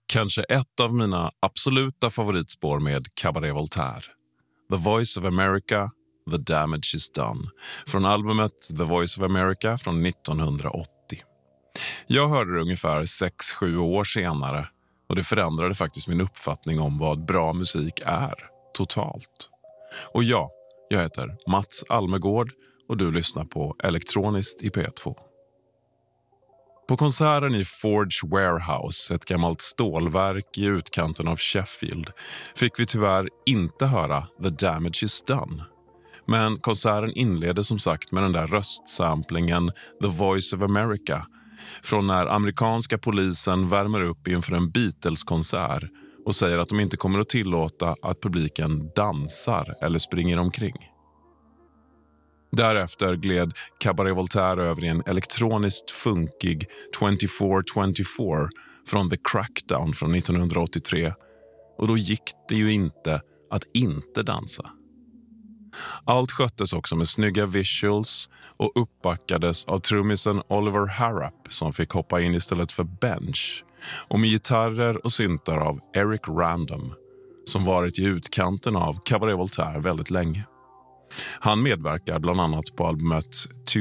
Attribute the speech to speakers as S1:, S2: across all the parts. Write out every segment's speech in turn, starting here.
S1: Kanske ett av mina absoluta favoritspår med Cabaret Voltaire. The Voice of America, The Damage Is Done. Från albumet The Voice of America från 1980. Jag hörde det ungefär 6-7 år senare och det förändrade faktiskt min uppfattning om vad bra musik är, totalt. Och ja, jag heter Mats Almegård och du lyssnar på Elektroniskt i P2. På konserten i Forge Warehouse, ett gammalt stålverk i utkanten av Sheffield, fick vi tyvärr inte höra The Damage Is Done. Men konserten inledde som sagt med den där röstsamplingen The Voice of America från när amerikanska polisen värmer upp inför en Beatles-konsert och säger att de inte kommer att tillåta att publiken dansar eller springer omkring. Därefter gled Cabaret Voltaire över i en elektroniskt funkig 2424 från The Crackdown från 1983 och då gick det ju inte att inte dansa. Allt sköttes också med snygga visuals och uppbackades av trummisen Oliver Harrap som fick hoppa in istället för Bench och med gitarrer och syntar av Eric Random som varit i utkanten av Cabaret Voltaire väldigt länge. Han medverkar bland annat på albumet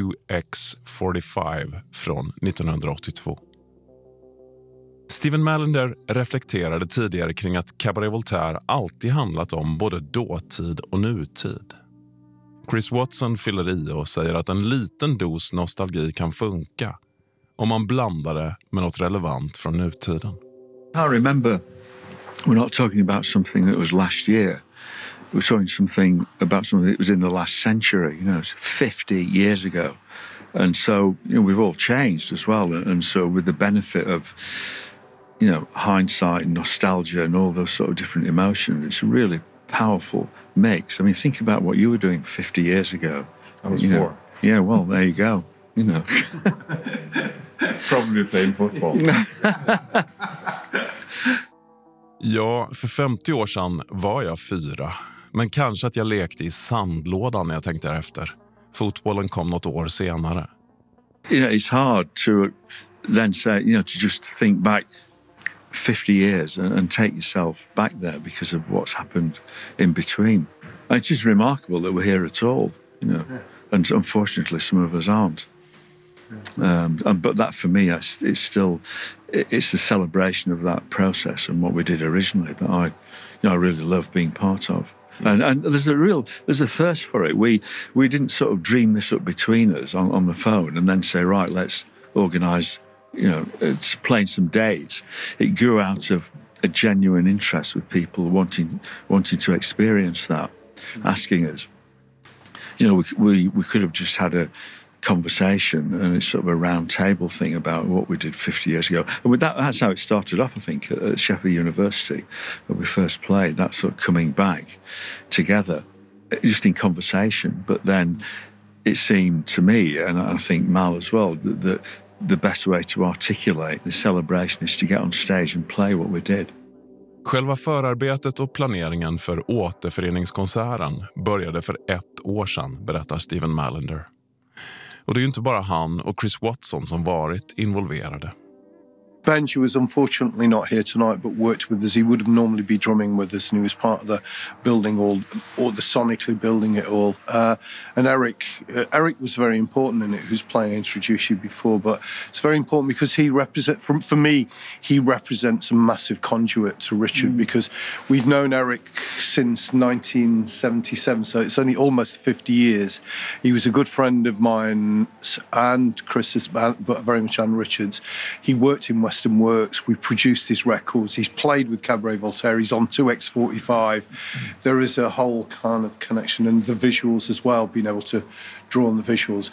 S1: 2X45 från 1982. Steven Mallender reflekterade tidigare kring att Cabaret Voltaire alltid handlat om både dåtid och nutid. Chris Watson fyller i och säger att en liten dos nostalgi kan funka om man blandar det med något relevant från nutiden.
S2: I remember we're not talking about something that was last year. We're talking about something that was in the last century, 50 years ago. And so, we've all changed as well. And so with the benefit of, hindsight and nostalgia and all those sort of different emotions, it's a really powerful mix. I mean, think about what you were doing 50 years ago.
S3: I was 4.
S2: Yeah, well, there you go.
S3: Probably playing football.
S1: Ja, för 50 år sedan var jag 4. Men kanske att jag lekte i sandlådan när jag tänkte efter. Fotbollen kom något år senare.
S2: It's hard to then say, to just think back 50 years and take yourself back there because of what's happened in between. It's just remarkable that we're here at all, and unfortunately some of us aren't. But that for me, it's the celebration of that process and what we did originally that I really love being part of. And there's a thirst for it. We didn't sort of dream this up between us on the phone and then say, right, let's organise, playing some days. It grew out of a genuine interest with people wanting to experience that, asking us. We could have just had a conversation and it's sort of a round table thing about what we did 50 years ago. And with that's how it started off, I think, at Sheffield University, when we first played, that sort of coming back together, just in conversation. But then it seemed to me, and I think Mal as well, that the best way to articulate the celebration is to get on stage and play what we did.
S1: Själva förarbetet och planeringen för återföreningskonserten började för 1 år sedan, berättar Steven Mallender. Och det är ju inte bara han och Chris Watson som varit involverade.
S4: Benji was unfortunately not here tonight, but worked with us. He would have normally be drumming with us, and he was part of the building or the sonically building it all. And Eric was very important in it, who's playing. I introduced you before, but it's very important because for me, he represents a massive conduit to Richard because we've known Eric since 1977, so it's only almost 50 years. He was a good friend of mine and Chris's, but very much and Richard's. He worked in Western Works. We produced his records. He's played with Cabaret Voltaire. He's on 2X45. There is a whole kind of connection, and the visuals as well, being able to draw on the visuals.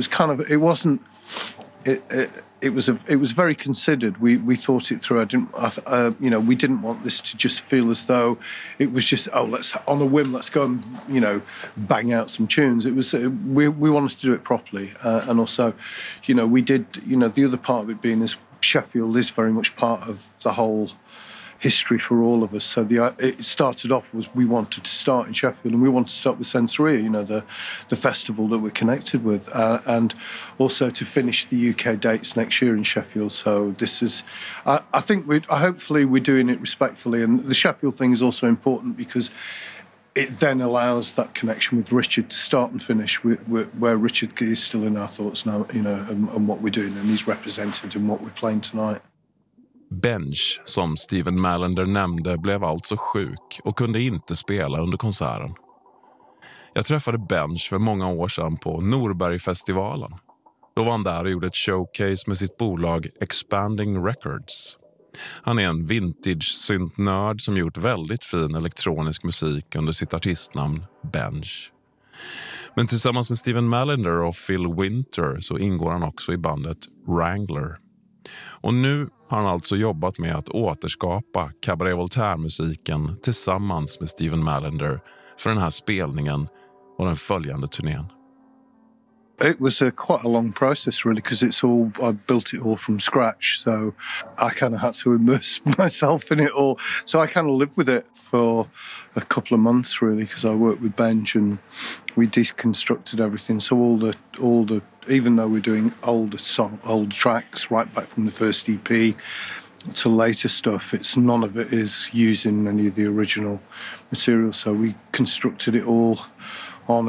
S4: It was very considered. We thought it through. We didn't want this to just feel as though it was just, let's on a whim, let's go and bang out some tunes. It was we wanted to do it properly, and also, we did. The other part of it being is Sheffield is very much part of the whole history for all of us. So it started off was we wanted to start in Sheffield, and we wanted to start with Sensoria, you know, the festival that we're connected with, and also to finish the UK dates next year in Sheffield. So this is, I think hopefully we're doing it respectfully, and the Sheffield thing is also important because it then allows that connection with Richard to start and finish where Richard is still in our thoughts now, you know, and what we're doing, and he's represented in what we're playing tonight.
S1: Benj, som Stephen Mallender nämnde, blev alltså sjuk och kunde inte spela under konserten. Jag träffade Benj för många år sedan på Norbergfestivalen. Då var han där och gjorde ett showcase med sitt bolag Expanding Records. Han är en vintage-syntnörd som gjort väldigt fin elektronisk musik under sitt artistnamn Benj. Men tillsammans med Stephen Mallender och Phil Winter så ingår han också i bandet Wrangler. Och nu har han alltså jobbat med att återskapa Cabaret Voltaire-musiken tillsammans med Stephen Mallender för den här spelningen och den följande turnén.
S4: It was quite a long process, really, because I built it all from scratch. So I kind of had to immerse myself in it all. So I kind of lived with it for a couple of months, really, because I worked with Benj and we deconstructed everything. So all the, even though we're doing old tracks right back from the first EP to later stuff, none of it is using any of the original material. So we constructed it all on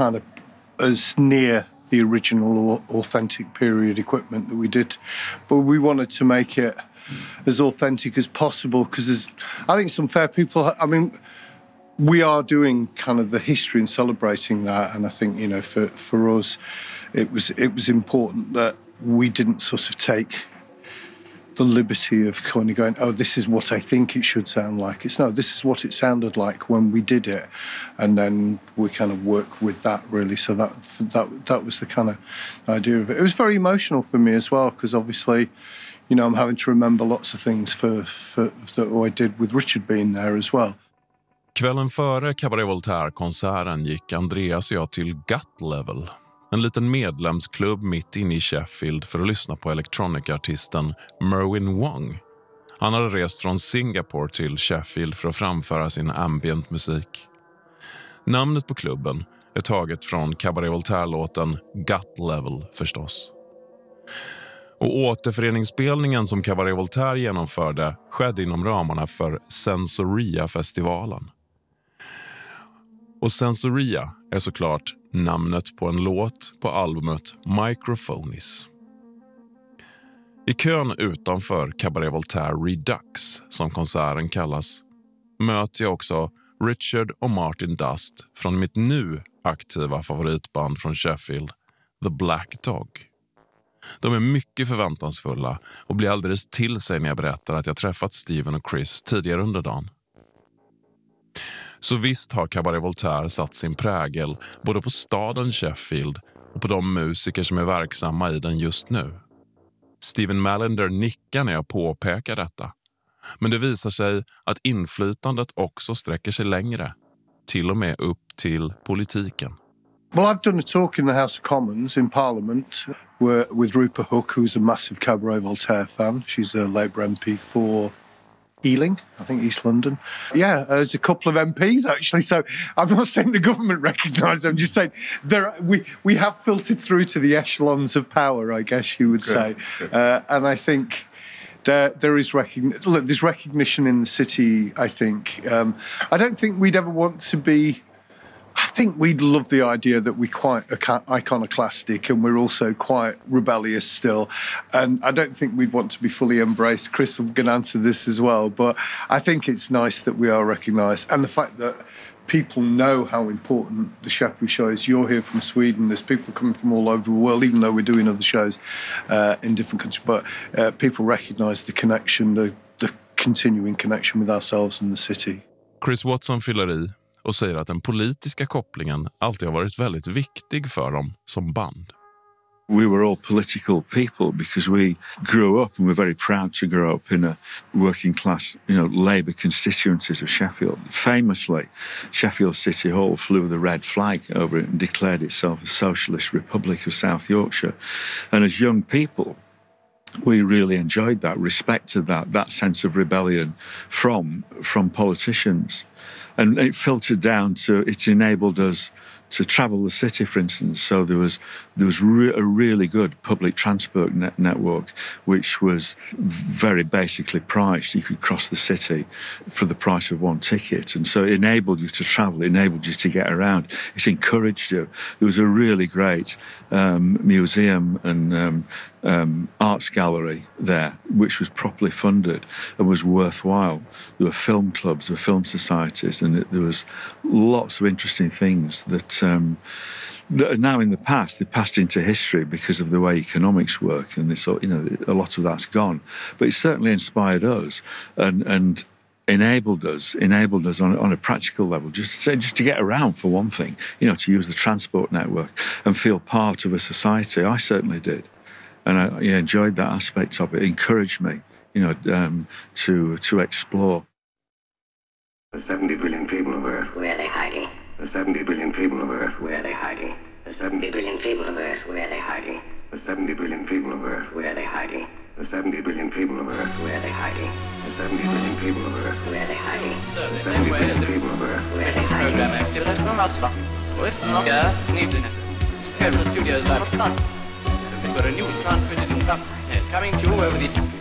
S4: as near the original or authentic period equipment that we did. But we wanted to make it as authentic as possible because I think some fair people, I mean, we are doing kind of the history and celebrating that. And I think, you know, for us, it was important that we didn't sort of take the liberty of kind of going, oh, this is what I think it should sound like. This is what it sounded like when we did it, and then we kind of work with that, really. So that was the kind of idea of it. It was very emotional for me as well, because obviously, you know, I'm having to remember lots of things that I did with Richard being there as well.
S1: Kvällen före Cabaret Voltaire-konserten gick Andreas och jag till Gut Level, en liten medlemsklubb mitt inne i Sheffield, för att lyssna på elektronikartisten Merwin Wong. Han hade rest från Singapore till Sheffield för att framföra sin ambient musik. Namnet på klubben är taget från Cabaret Voltaire-låten Gut Level förstås. Och återföreningsspelningen som Cabaret Voltaire genomförde skedde inom ramarna för Sensoria-festivalen. Och Sensoria är såklart namnet på en låt på albumet Microphonies. I kön utanför Cabaret Voltaire Redux, som konserten kallas, möter jag också Richard och Martin Dust från mitt nu aktiva favoritband från Sheffield, The Black Dog. De är mycket förväntansfulla och blir alldeles till sig när jag berättar att jag träffat Steven och Chris tidigare under dagen. Så visst har Cabaret Voltaire satt sin prägel både på staden Sheffield och på de musiker som är verksamma i den just nu. Stephen Mallender nickar när jag påpekar detta. Men det visar sig att inflytandet också sträcker sig längre, till och med upp till politiken.
S4: Well, I've done a talk in the House of Commons in Parliament with Rupa Hook, who's a massive Cabaret Voltaire fan. She's a Labour MP for Ealing, I think East London. Yeah, there's a couple of MPs actually. So I'm not saying the government recognise them. I'm just saying we have filtered through to the echelons of power, I guess you would say. And I think there is there's recognition in the city. I think I don't think we'd ever want to be. I think we'd love the idea that we're quite iconoclastic and we're also quite rebellious still. And I don't think we'd want to be fully embraced. Chris will get answer this as well. But I think it's nice that we are recognised. And the fact that people know how important the Sheffield show is. You're here from Sweden. There's people coming from all over the world, even though we're doing other shows in different countries. But people recognise the connection, the continuing connection with ourselves and the city.
S1: Chris Watson fyller i och säger att den politiska kopplingen alltid har varit väldigt viktig för dem som band.
S2: We were all political people because we grew up and we're very proud to grow up in a working class, Labour constituencies of Sheffield. Famously, Sheffield City Hall flew the red flag over it and declared itself a socialist republic of South Yorkshire. And as young people, we really enjoyed that, respected that sense of rebellion from politicians. And it filtered down to, it enabled us to travel the city, for instance. So there was a really good public transport network, which was very basically priced. You could cross the city for the price of one ticket. And so it enabled you to travel, it enabled you to get around. It encouraged you. There was a really great museum and arts gallery there, which was properly funded and was worthwhile. There were film clubs, there were film societies, and there was lots of interesting things that are now in the past. They passed into history because of the way economics work, and this, you know, a lot of that's gone. But it certainly inspired us and enabled us on a practical level, just to get around, for one thing, you know, to use the transport network and feel part of a society. I certainly did. And I enjoyed that aspect of it. It encouraged me, you know, to explore.
S5: The 70 billion people of Earth. Where are they hiding? The 70 billion people of Earth. Where are they hiding? The 70 billion people of Earth. Where are they hiding? The 70 billion people of Earth. Where are they hiding? The 70 billion people of Earth. Where are they hiding? The 70 billion people of Earth. Where are they hiding? The 70 billion people of Earth. Where are they hiding? Program active. That's from us. With Nokia, Newton. Here from the studios, I'm We've got a new transmitted coming to you over the